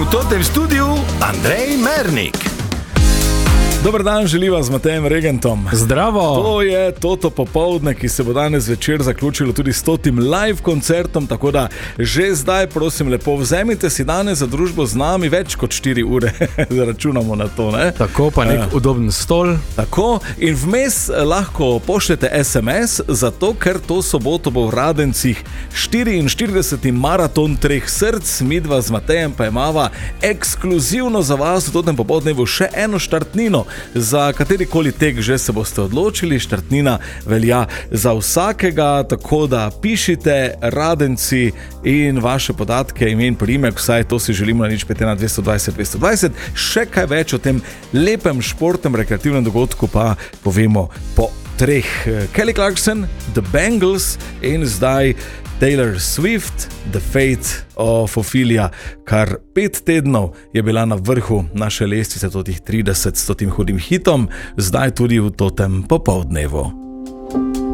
tem studiu Andrej Mernik. Dober dan, želiva z Matejem Regentom. Zdravo! To je toto popoldne, ki se bo danes večer zaključilo tudi s 100. live koncertom, tako da že zdaj, prosim lepo, vzemite si danes za družbo z nami več kot 4 ure, zaračunamo na to, ne? Tako, pa nek udoben stol. Tako, in vmes lahko pošljete SMS, zato ker to soboto bo v Radencih 44. maraton 3 src, midva z Matejem pa imava ekskluzivno za vas v totem popoldnevu še eno štartnino. Za katerikoli tek že se boste odločili, štartnina velja za vsakega, tako da pišite Radenci in vaše podatke, ime in priimek, vsaj to si želimo na 051 220 220. Še kaj več o tem lepem športnem rekreativnem dogodku pa povemo po 3. Kelly Clarkson, The Bangles in zdaj Taylor Swift, The Fate of Ophelia. Kar 5 tednov je bila na vrhu naše lestvice totih 30 s tem hudim hitom, zdaj tudi v totem popoldnevu.